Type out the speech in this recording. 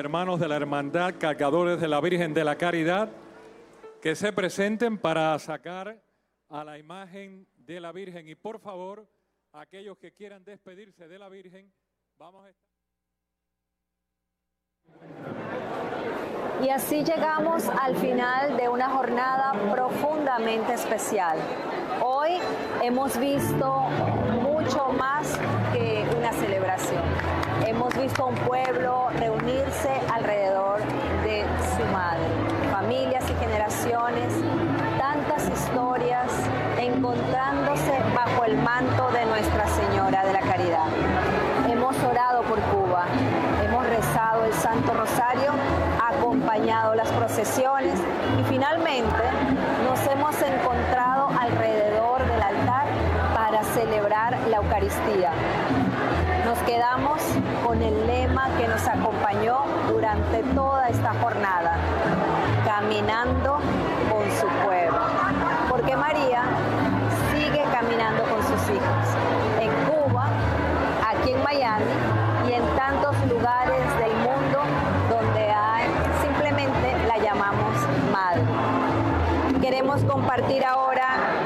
hermanos de la Hermandad Cargadores de la Virgen de la Caridad que se presenten para sacar a la imagen de la Virgen. Y por favor, aquellos que quieran despedirse de la Virgen, vamos a estar... Y así llegamos al final de una jornada profundamente especial. Hoy hemos visto mucho más que una celebración. Hemos visto a un pueblo reunirse alrededor de su madre. Familias y generaciones, tantas historias encontrándose bajo el manto de Nuestra Señora de la Caridad. Hemos orado por Cuba, hemos rezado el Santo Rosario, acompañado las procesiones y finalmente nos hemos encontrado alrededor del altar para celebrar la Eucaristía. Nos quedamos con el lema que nos acompañó durante toda esta jornada: caminando con su pueblo. Porque María sigue caminando con sus hijos. En Cuba, aquí en Miami y en tantos lugares del mundo donde simplemente la llamamos Madre. Queremos compartir ahora